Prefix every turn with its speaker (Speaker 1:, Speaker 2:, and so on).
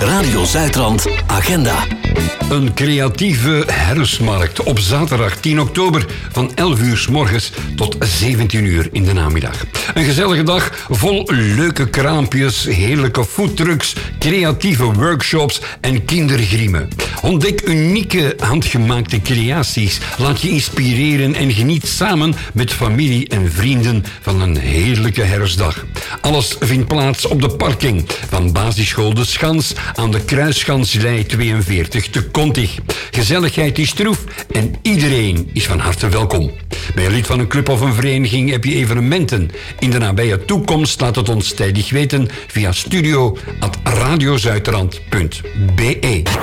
Speaker 1: Radio Zuidrand Agenda.
Speaker 2: Een creatieve herfstmarkt op zaterdag 10 oktober van 11 uur 's morgens tot 17 uur in de namiddag. Een gezellige dag vol leuke kraampjes, heerlijke foodtrucks, creatieve workshops en kindergriemen. Ontdek unieke handgemaakte creaties, laat je inspireren en geniet samen met familie en vrienden van een heerlijke herfstdag. Alles vindt plaats op de parking van basisschool De Schans aan de Kruisschansweg 42 te Kontig. Gezelligheid is troef en iedereen is van harte welkom. Ben je lid van een club of een vereniging, heb je evenementen in de nabije toekomst, laat het ons tijdig weten via studio@radiozuidrand.be.